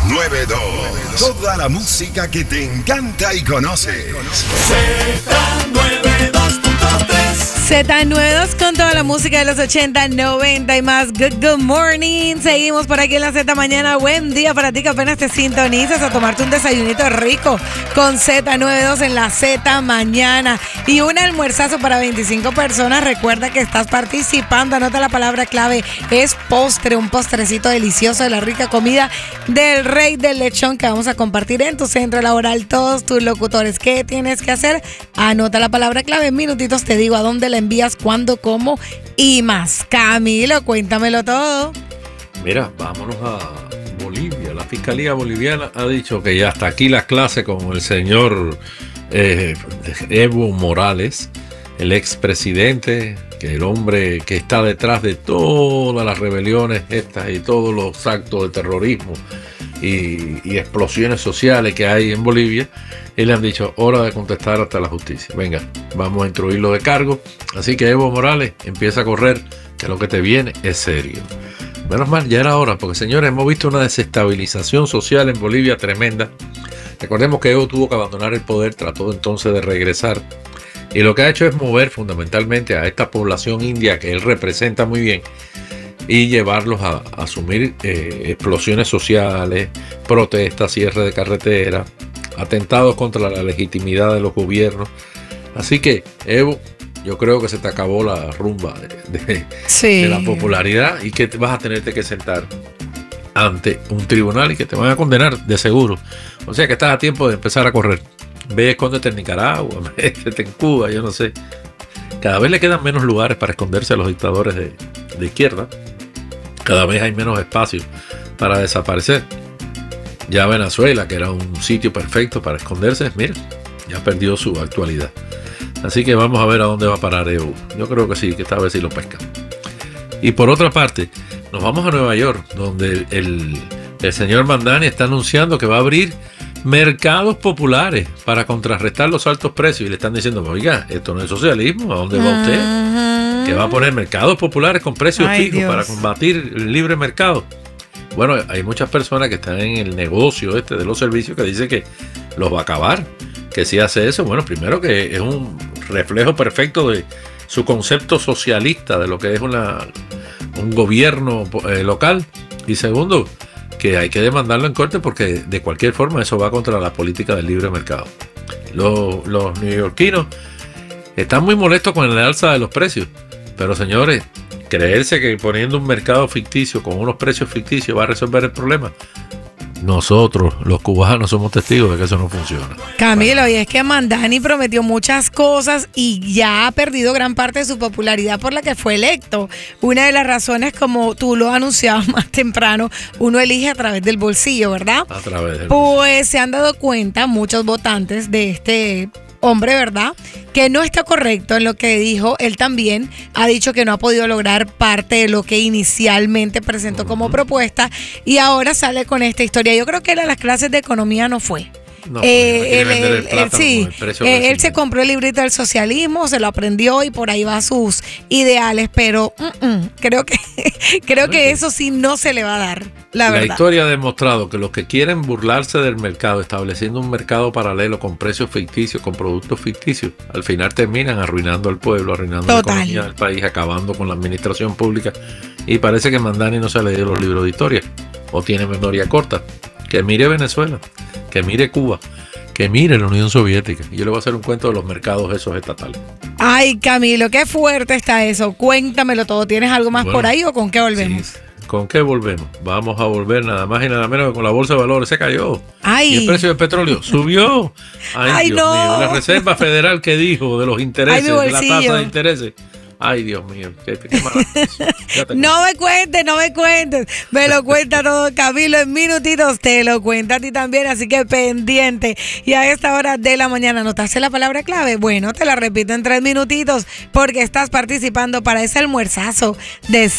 Z92. Toda la música que te encanta y conoces. Z92 con toda la música de los 80, 90 y más. Good morning. Seguimos por aquí en la Z Mañana. Buen día para ti que apenas te sintonizas a tomarte un desayunito rico con Z92 en la Z Mañana. Y un almuerzazo para 25 personas. Recuerda que estás participando. Anota la palabra clave. Es postre, un postrecito delicioso de la rica comida del Rey del Lechón que vamos a compartir en tu centro laboral. Todos tus locutores. ¿Qué tienes que hacer? Anota la palabra clave. En minutitos te digo a dónde la envías, cuándo, cómo y más. Camilo, cuéntamelo todo. Mira, vámonos a Bolivia. La Fiscalía Boliviana ha dicho que ya hasta aquí las clases con el señor Evo Morales, el expresidente, que el hombre que está detrás de todas las rebeliones estas y todos los actos de terrorismo y explosiones sociales que hay en Bolivia. Y le han dicho, hora de contestar hasta la justicia. Venga, vamos a instruirlo de cargo. Así que Evo Morales, empieza a correr, que lo que te viene es serio. Menos mal, ya era hora, porque señores, hemos visto una desestabilización social en Bolivia tremenda. Recordemos que Evo tuvo que abandonar el poder, trató entonces de regresar. Y lo que ha hecho es mover fundamentalmente a esta población india que él representa muy bien y llevarlos a asumir explosiones sociales, protestas, cierre de carretera, atentados contra la legitimidad de los gobiernos. Así que, Evo, yo creo que se te acabó la rumba de la popularidad y que vas a tenerte que sentar ante un tribunal y que te van a condenar de seguro. O sea que estás a tiempo de empezar a correr. Ve, escóndete en Nicaragua, métete en Cuba, yo no sé. Cada vez le quedan menos lugares para esconderse a los dictadores de izquierda. Cada vez hay menos espacio para desaparecer. Ya Venezuela, que era un sitio perfecto para esconderse, mira, ya perdió su actualidad. Así que vamos a ver a dónde va a parar Evo. Yo creo que sí, que esta vez sí lo pescan. Y por otra parte, nos vamos a Nueva York, donde el señor Mandani está anunciando que va a abrir mercados populares para contrarrestar los altos precios. Y le están diciendo, oiga, esto no es socialismo, ¿a dónde va usted? Que va a poner mercados populares con precios fijos para combatir el libre mercado. Bueno, hay muchas personas que están en el negocio de los servicios que dicen que los va a acabar. Que si hace eso, bueno, primero que es un reflejo perfecto de su concepto socialista de lo que es un gobierno local. Y segundo, que hay que demandarlo en corte porque de cualquier forma eso va contra la política del libre mercado. Los neoyorquinos están muy molestos con el alza de los precios. Pero señores, creerse que poniendo un mercado ficticio con unos precios ficticios va a resolver el problema. Nosotros, los cubanos, somos testigos de que eso no funciona. Camilo, y es que Mandani prometió muchas cosas y ya ha perdido gran parte de su popularidad por la que fue electo. Una de las razones, como tú lo anunciabas más temprano, uno elige a través del bolsillo, ¿verdad? A través del bolsillo. Pues se han dado cuenta muchos votantes de este hombre, ¿verdad?, que no está correcto en lo que dijo. Él también ha dicho que no ha podido lograr parte de lo que inicialmente presentó como propuesta y ahora sale con esta historia. Yo creo que él a las clases de economía no fue. No, él se compró el librito del socialismo, se lo aprendió y por ahí va sus ideales, pero creo que eso sí no se le va a dar, la verdad. La historia ha demostrado que los que quieren burlarse del mercado, estableciendo un mercado paralelo con precios ficticios, con productos ficticios, al final terminan arruinando al pueblo, arruinando la economía del país, acabando con la administración pública. Y parece que Mandani no se ha leído los libros de historia o tiene memoria corta. Que mire Venezuela, que mire Cuba, que mire la Unión Soviética. Y yo le voy a hacer un cuento de los mercados esos estatales. Ay, Camilo, qué fuerte está eso. Cuéntamelo todo. ¿Tienes algo más por ahí o con qué volvemos? Sí. ¿Con qué volvemos? Vamos a volver nada más y nada menos que con la bolsa de valores. Se cayó. Ay. Y el precio del petróleo subió. Ay, Dios mío. La Reserva Federal, ¿qué dijo de los intereses, de la tasa de intereses? Ay, Dios mío, qué mala. No me cuentes. Me lo cuenta todo Camilo en minutitos. Te lo cuenta a ti también, así que pendiente. Y a esta hora de la mañana, ¿notaste la palabra clave? Bueno, te la repito en 3 minutitos porque estás participando para ese almuerzazo de